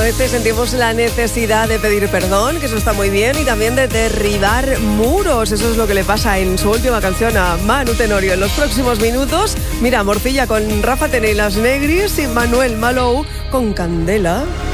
veces sentimos la necesidad de pedir perdón, que eso está muy bien, y también de derribar muros. Eso es lo que le pasa en su última canción a Manu Tenorio. En los próximos minutos, mira, Morcilla con Rafa Tene y Las Negris y Manuel Malou con Candela.